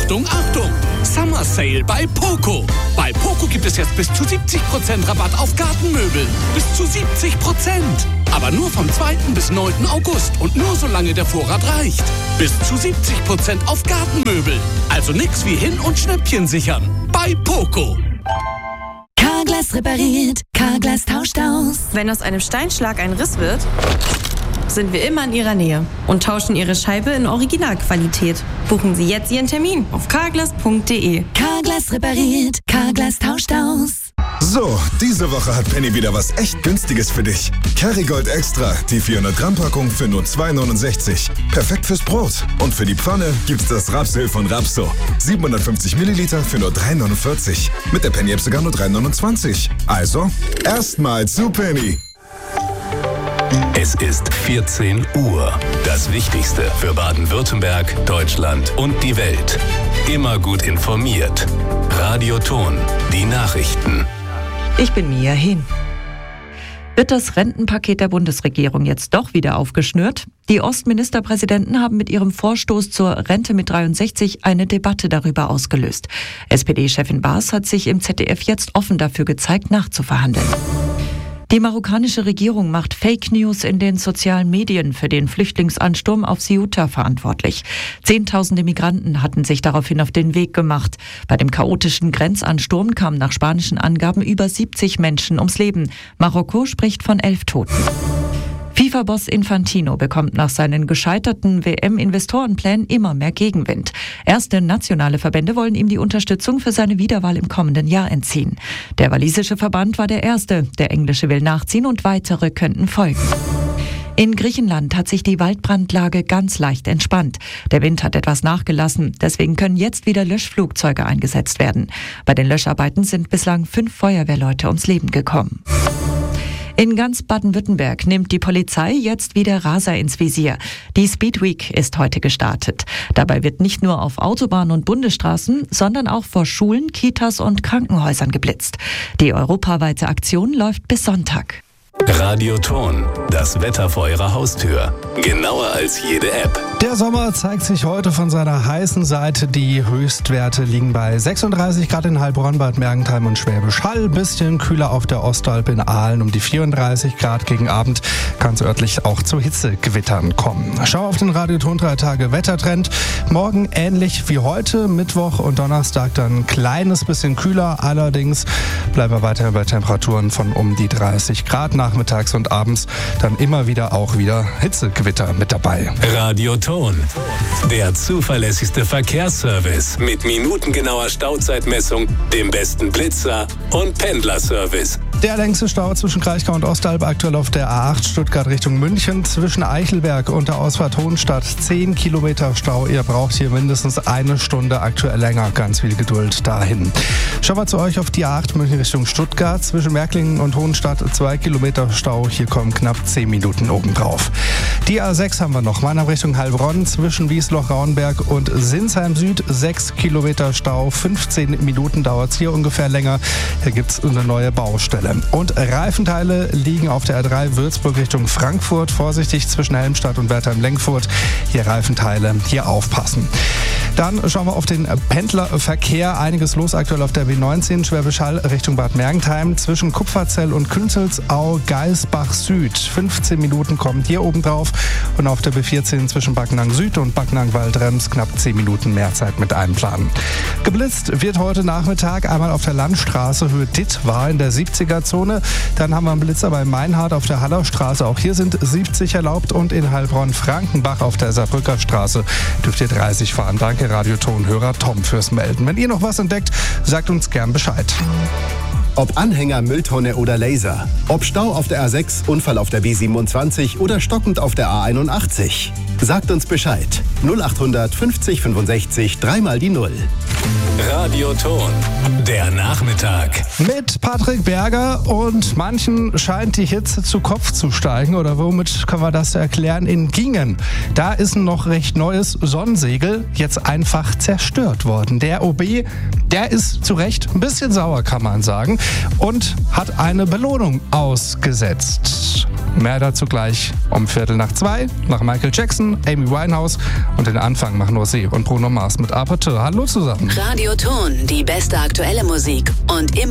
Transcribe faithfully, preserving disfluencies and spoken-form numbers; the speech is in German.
Achtung, Achtung! Summer Sale bei Poco. Bei Poco gibt es jetzt bis zu siebzig Prozent Rabatt auf Gartenmöbel. Bis zu siebzig Prozent. Aber nur vom zweiten bis neunten August und nur solange der Vorrat reicht. Bis zu siebzig Prozent auf Gartenmöbel. Also nix wie hin und Schnäppchen sichern. Bei Poco. Carglass repariert, Carglass tauscht aus. Wenn aus einem Steinschlag ein Riss wird, sind wir immer in Ihrer Nähe und tauschen Ihre Scheibe in Originalqualität. Buchen Sie jetzt Ihren Termin auf carglass punkt de. Carglass repariert, Carglass tauscht aus. So, diese Woche hat Penny wieder was echt Günstiges für dich. Kerrygold Extra, die vierhundert Gramm Packung für nur zwei neunundsechzig. Perfekt fürs Brot. Und für die Pfanne gibt's das Rapsöl von Rapso. siebenhundertfünfzig Milliliter für nur drei neunundvierzig. Mit der Penny-App sogar nur drei neunundzwanzig. Also, erstmal zu Penny. Es ist vierzehn Uhr. Das Wichtigste für Baden-Württemberg, Deutschland und die Welt. Immer gut informiert. Radio Ton, die Nachrichten. Ich bin Mia Hehn. Wird das Rentenpaket der Bundesregierung jetzt doch wieder aufgeschnürt? Die Ostministerpräsidenten haben mit ihrem Vorstoß zur Rente mit dreiundsechzig eine Debatte darüber ausgelöst. S P D-Chefin Baas hat sich im Z D F jetzt offen dafür gezeigt, nachzuverhandeln. Die marokkanische Regierung macht Fake News in den sozialen Medien für den Flüchtlingsansturm auf Ceuta verantwortlich. Zehntausende Migranten hatten sich daraufhin auf den Weg gemacht. Bei dem chaotischen Grenzansturm kamen nach spanischen Angaben über siebzig Menschen ums Leben. Marokko spricht von elf Toten. FIFA-Boss Infantino bekommt nach seinen gescheiterten W M-Investorenplänen immer mehr Gegenwind. Erste nationale Verbände wollen ihm die Unterstützung für seine Wiederwahl im kommenden Jahr entziehen. Der walisische Verband war der erste, der englische will nachziehen und weitere könnten folgen. In Griechenland hat sich die Waldbrandlage ganz leicht entspannt. Der Wind hat etwas nachgelassen, deswegen können jetzt wieder Löschflugzeuge eingesetzt werden. Bei den Löscharbeiten sind bislang fünf Feuerwehrleute ums Leben gekommen. In ganz Baden-Württemberg nimmt die Polizei jetzt wieder Raser ins Visier. Die Speed Week ist heute gestartet. Dabei wird nicht nur auf Autobahnen und Bundesstraßen, sondern auch vor Schulen, Kitas und Krankenhäusern geblitzt. Die europaweite Aktion läuft bis Sonntag. Radio Ton, das Wetter vor Ihrer Haustür. Genauer als jede App. Der Sommer zeigt sich heute von seiner heißen Seite. Die Höchstwerte liegen bei sechsunddreißig Grad in Heilbronn, Bad Mergentheim und Schwäbisch Hall. Bisschen kühler auf der Ostalb in Aalen um die vierunddreißig Grad. Gegen Abend kann es örtlich auch zu Hitzegewittern kommen. Schau auf den Radio Ton drei Tage Wettertrend. Morgen ähnlich wie heute, Mittwoch und Donnerstag dann ein kleines bisschen kühler. Allerdings bleiben wir weiter bei Temperaturen von um die dreißig Grad. Nachmittags und abends dann immer wieder auch wieder Hitzegewitter mit dabei. Radio Ton, der zuverlässigste Verkehrsservice mit minutengenauer Stauzeitmessung, dem besten Blitzer und Pendlerservice. Der längste Stau zwischen Kraichgau und Ostalb aktuell auf der A acht Stuttgart Richtung München. Zwischen Eichelberg und der Ausfahrt Hohenstadt zehn Kilometer Stau. Ihr braucht hier mindestens eine Stunde, aktuell länger. Ganz viel Geduld dahin. Schauen wir zu euch auf die A acht München Richtung Stuttgart. Zwischen Märklingen und Hohenstadt zwei Kilometer Stau. Hier kommen knapp zehn Minuten obendrauf. Die A sechs haben wir noch. Mannheim Richtung Heilbronn. Zwischen Wiesloch-Rauenberg und Sinsheim Süd sechs Kilometer Stau. fünfzehn Minuten dauert es hier ungefähr länger. Hier gibt es eine neue Baustelle. Und Reifenteile liegen auf der A drei Würzburg Richtung Frankfurt. Vorsichtig zwischen Helmstadt und Wertheim-Lenkfurt. Hier Reifenteile, hier aufpassen. Dann schauen wir auf den Pendlerverkehr. Einiges los aktuell auf der B neunzehn Schwäbisch Hall Richtung Bad Mergentheim. Zwischen Kupferzell und Künzelsau Geisbach Süd. fünfzehn Minuten kommen hier oben drauf. Und auf der B vierzehn zwischen Backnang Süd und Backnang Waldrems knapp zehn Minuten mehr Zeit mit einplanen. Geblitzt wird heute Nachmittag einmal auf der Landstraße Höhe Dittwar in der siebziger Zone. Dann haben wir einen Blitzer bei Meinhard auf der Hallerstraße. Auch hier sind siebzig erlaubt. Und in Heilbronn-Frankenbach auf der Saarbrücker Straße dürft ihr dreißig fahren. Danke Radiotonhörer Tom fürs Melden. Wenn ihr noch was entdeckt, sagt uns gern Bescheid. Ob Anhänger, Mülltonne oder Laser. Ob Stau auf der A sechs, Unfall auf der B siebenundzwanzig oder stockend auf der A einundachtzig. Sagt uns Bescheid. null achthundert fünfzig fünfundsechzig, dreimal die Null. Radio Ton, der Nachmittag. Mit Patrick Berger, und manchen scheint die Hitze zu Kopf zu steigen. Oder womit können wir das erklären? In Gingen, da ist ein noch recht neues Sonnensegel jetzt einfach zerstört worden. Der O B, der ist zu Recht ein bisschen sauer, kann man sagen, und hat eine Belohnung ausgesetzt. Mehr dazu gleich um Viertel nach zwei. Nach Michael Jackson, Amy Winehouse und den Anfang machen nur sie und Bruno Mars mit Aperture. Hallo zusammen. Radioton, die beste aktuelle Musik und immer